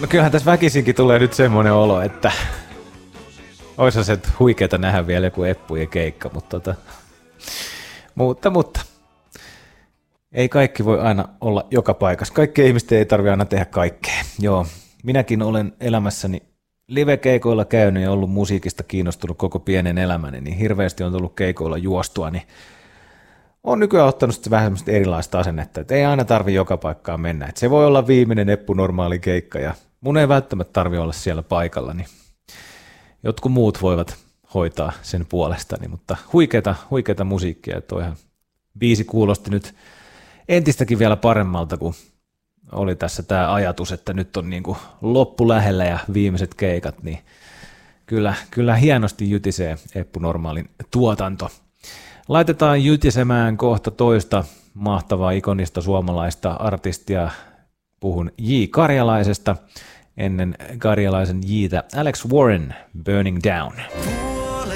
No kyllähän tässä väkisinkin tulee nyt semmoinen olo, että olisi se huikeeta nähdä vielä joku Eppujen keikka, mutta ei kaikki voi aina olla joka paikassa. Kaikkien ihmisten ei tarvitse aina tehdä kaikkea. Joo, minäkin olen elämässäni live-keikoilla käynyt ja ollut musiikista kiinnostunut koko pienen elämäni, niin hirveästi on tullut keikoilla juostua, niin on nykyään ottanut sitten vähän semmoista erilaista asennetta, että ei aina tarvi joka paikkaan mennä. Että se voi olla viimeinen Eppu normaali keikka ja mun ei välttämättä tarvi olla siellä paikalla, niin jotkut muut voivat hoitaa sen puolestani, mutta huikeata musiikkia. Toihan biisi kuulosti nyt entistäkin vielä paremmalta, kun oli tässä tämä ajatus, että nyt on niin kuin loppu lähellä ja viimeiset keikat, niin kyllä hienosti jytisee Eppu Normaalin tuotanto. Laitetaan jytisemään kohta toista mahtavaa ikonista suomalaista artistia. Puhun J. Karjalaisesta. Ennen Karjalaisen J:tä Alex Warren, Burning Down.